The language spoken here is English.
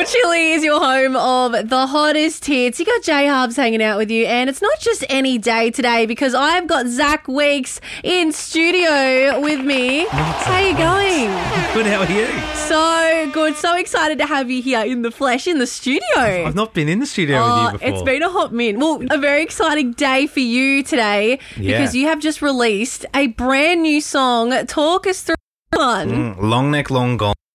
Chili is your home of the hottest hits. You got J Hubs hanging out with you, and it's not just any day today because I've got Zach Weeks in studio with me. How you going? Good, how are you? So good. So excited to have you here in the flesh in the studio. I've not been in the studio with you before. It's been a hot minute. Well, a very exciting day for you today because you have just released a brand new song. Talk us through one. Long Neck, Long Gone.